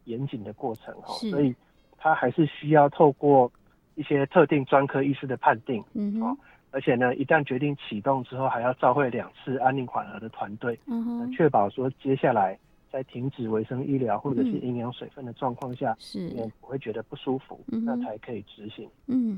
严谨的过程所以它还是需要透过一些特定专科医师的判定，而且呢，一旦决定启动之后，还要召会2次安宁缓和的团队，确保说接下来在停止维生医疗或者是营养水分的状况下，病人不会觉得不舒服，那才可以执行。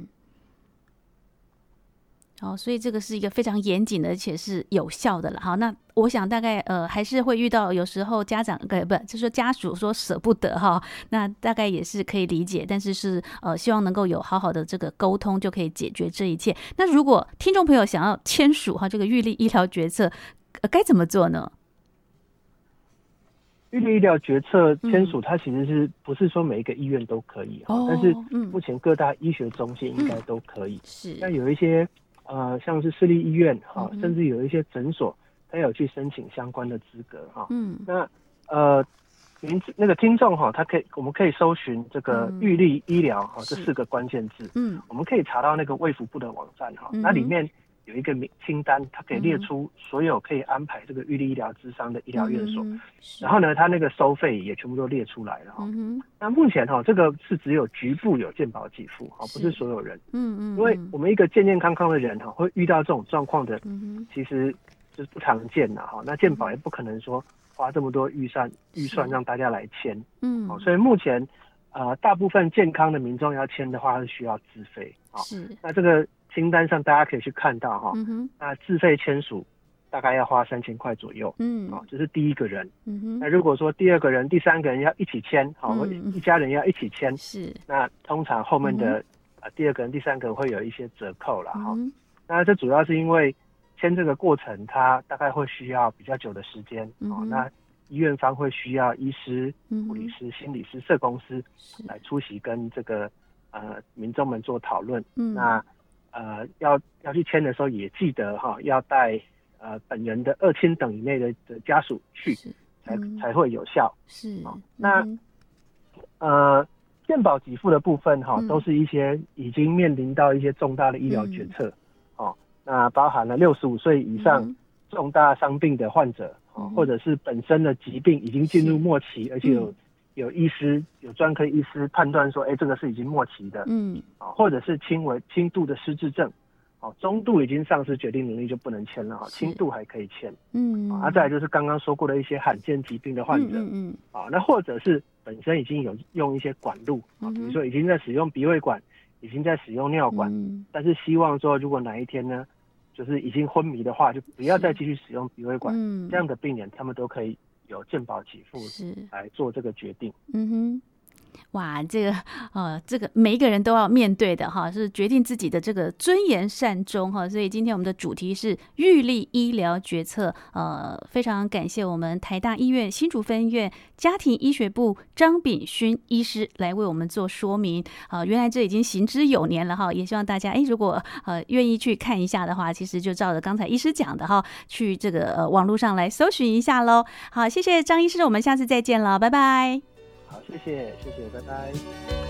所以这个是一个非常严谨的，而且是有效的了。好，那我想大概还是会遇到有时候家长就是说家属说舍不得哈，那大概也是可以理解，但是希望能够有好好的这个沟通，就可以解决这一切。那如果听众朋友想要签署这个预立医疗决策，该怎么做呢？ 预立医疗决策签署，它其实是不是说每一个医院都可以但是目前各大医学中心应该都可以。 是， 那有一些像是私立医院甚至有一些诊所，他有去申请相关的资格那那个听众我们可以搜寻这个预立医疗这4个关键字，我们可以查到那个卫福部的网站那里面有一个清单，它可以列出所有可以安排这个预立医疗咨商的医疗院所，然后呢，它那个收费也全部都列出来了那目前这个是只有局部有健保给付不是所有人，因为我们一个健健康康的人会遇到这种状况的，其实就是不常见的那健保也不可能说花这么多预算让大家来签，所以目前大部分健康的民众要签的话是需要自费那这个清单上大家可以去看到那自费签署大概要花3000块左右，这是第一个人，那如果说第2个人、第3个人要一起签，一家人要一起签，那通常后面的第2个人、第3个人会有一些折扣啦那这主要是因为签这个过程，它大概会需要比较久的时间那医院方会需要医师、护理师、心理师、社工师来出席跟这个民众们做讨论，那要去签的时候也记得要带本人的2亲等以内的家属去，才会有效。那健保给付的部分都是一些已经面临到一些重大的医疗决策那包含了65岁以上重大伤病的患者或者是本身的疾病已经进入末期，而且有专科医师判断说这个是已经末期的，或者是轻度的失智症中度已经丧失决定能力就不能签了轻度还可以签，再来就是刚刚说过的一些罕见疾病的患者，那或者是本身已经有用一些管路比如说已经在使用鼻胃管，已经在使用尿管，但是希望说如果哪一天呢就是已经昏迷的话，就不要再继续使用鼻胃管，这样的病人他们都可以有健保给付来做这个决定。 哇，这个每一个人都要面对的是决定自己的这个尊严善终所以今天我们的主题是预立医疗决策。非常感谢我们台大医院新竹分院家庭医学部张秉勋医师来为我们做说明。原来这已经行之有年了也希望大家如果愿意去看一下的话，其实就照着刚才医师讲的去这个网络上来搜寻一下咯。好，谢谢张医师，我们下次再见了，拜拜。 好，谢谢，拜拜。